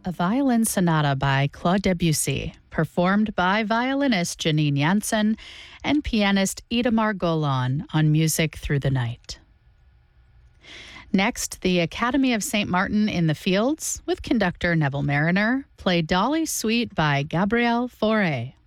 a violin sonata by Claude Debussy, performed by violinist Janine Jansen and pianist Itamar Golan on Music Through the Night. Next, the Academy of St. Martin in the Fields, with conductor Neville Mariner, played Dolly Suite by Gabrielle Fauré.